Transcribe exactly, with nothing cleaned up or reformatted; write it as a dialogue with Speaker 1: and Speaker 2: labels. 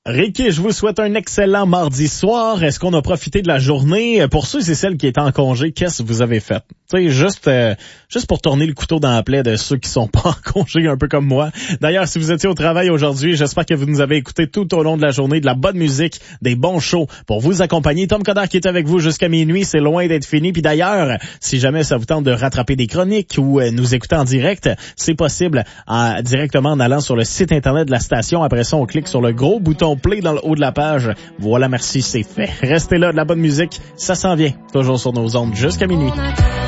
Speaker 1: Ricky, je vous souhaite un excellent mardi soir. Est-ce qu'on a profité de la journée? Pour ceux et celles qui étaient en congé, qu'est-ce que vous avez fait? Tu sais, juste, euh, juste pour tourner le couteau dans la plaie de ceux qui sont pas en congé, un peu comme moi. D'ailleurs, si vous étiez au travail aujourd'hui, j'espère que vous nous avez écouté tout au long de la journée, de la bonne musique, des bons shows pour vous accompagner. Tom Coderre qui est avec vous jusqu'à minuit, c'est loin d'être fini. Puis d'ailleurs, si jamais ça vous tente de rattraper des chroniques ou euh, nous écouter en direct, c'est possible en, directement en allant sur le site internet de la station. Après ça, on clique sur le gros bouton play dans le haut de la page. Voilà, merci, c'est fait. Restez là, de la bonne musique, ça s'en vient. Toujours sur nos ondes jusqu'à minuit.